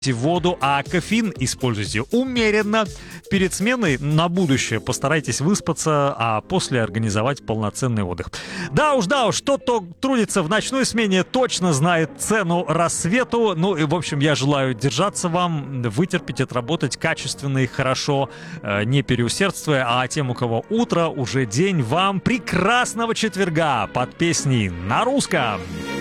воду, а кофеин используйте умеренно. Перед сменой на будущее постарайтесь выспаться, а после организовать полноценный отдых. Да уж, тот, кто трудится в ночной смене, точно знает цену рассвету. Ну и, в общем, я желаю держаться вам, вытерпеть, отработать качественно и хорошо, не переусердствуя. А тем, у кого утро, уже день, вам прекрасного четверга под песней на русском.